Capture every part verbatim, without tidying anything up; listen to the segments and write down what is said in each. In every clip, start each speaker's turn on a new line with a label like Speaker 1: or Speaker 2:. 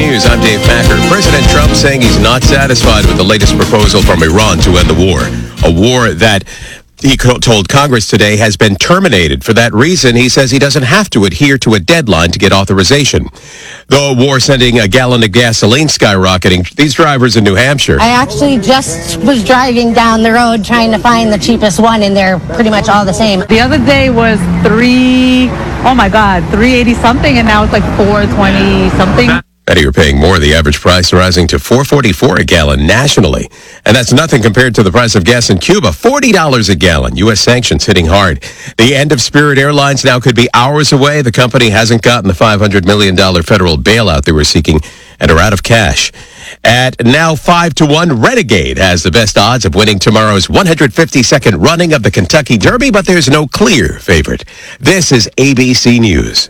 Speaker 1: News, I'm Dave Packer. President Trump saying he's not satisfied with the latest proposal from Iran to end the war. A war that he told Congress today has been terminated. For that reason, he says he doesn't have to adhere to a deadline to get authorization. The war sending a gallon of gasoline skyrocketing. These drivers in New Hampshire.
Speaker 2: I actually just was driving down the road trying to find the cheapest one, and they're pretty much all the same.
Speaker 3: The other day was three, oh my God, three eighty something, and now it's like four twenty something.
Speaker 1: Many are paying more, the average price rising to four forty-four a gallon nationally. And that's nothing compared to the price of gas in Cuba, forty dollars a gallon. U S sanctions hitting hard. The end of Spirit Airlines now could be hours away. The company hasn't gotten the five hundred million dollars federal bailout they were seeking and are out of cash. At now five to one, Renegade has the best odds of winning tomorrow's one hundred fifty-second running of the Kentucky Derby, but there's no clear favorite. This is A B C News.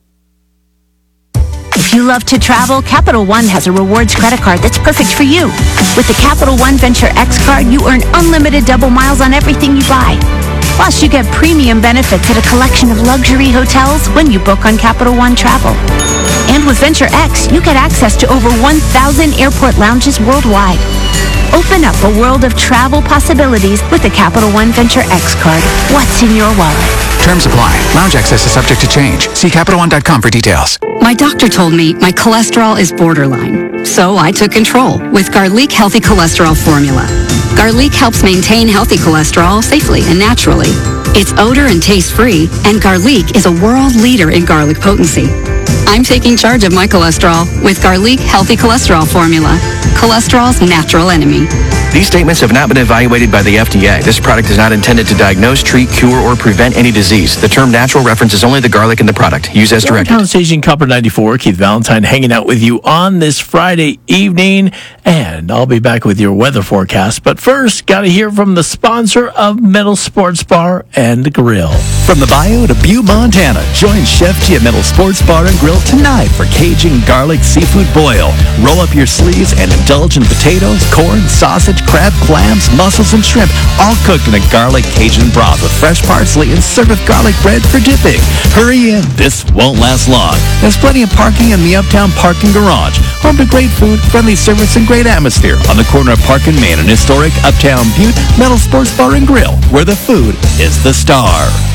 Speaker 4: If you love to travel, Capital One has a rewards credit card that's perfect for you. With the Capital One Venture X card, you earn unlimited double miles on everything you buy. Plus, you get premium benefits at a collection of luxury hotels when you book on Capital One Travel. And with Venture X, you get access to over one thousand airport lounges worldwide. Open up a world of travel possibilities with the Capital One Venture X card. What's in your wallet?
Speaker 5: Terms apply. Lounge access is subject to change. See Capital One dot com for details.
Speaker 6: My doctor told me my cholesterol is borderline, so I took control with Garlic Healthy Cholesterol Formula. Garlic helps maintain healthy cholesterol safely and naturally. It's odor and taste-free, and Garlic is a world leader in garlic potency. I'm taking charge of my cholesterol with Garlic Healthy Cholesterol Formula, cholesterol's natural enemy.
Speaker 5: These statements have not been evaluated by the F D A. This product is not intended to diagnose, treat, cure, or prevent any disease. The term natural references only the garlic in the product. Use as directed.
Speaker 7: Town Station Copper ninety-four, Keith Valentine hanging out with you on this Friday evening, and I'll be back with your weather forecast. But first, got to hear from the sponsor of Metal Sports Bar and Grill.
Speaker 8: From the Bayou to Butte, Montana, join Chef G at Metal Sports Bar and Grill tonight for Cajun garlic seafood boil. Roll up your sleeves and indulge in potatoes, corn, sausage, crab, clams, mussels, and shrimp, all cooked in a garlic Cajun broth with fresh parsley and served with garlic bread for dipping. Hurry in, this won't last long. There's plenty of parking in the Uptown Parking Garage. Home to great food, friendly service, and great atmosphere on the corner of Park and Main and historic Uptown Butte. Metal Sports Bar and Grill, where the food is the star.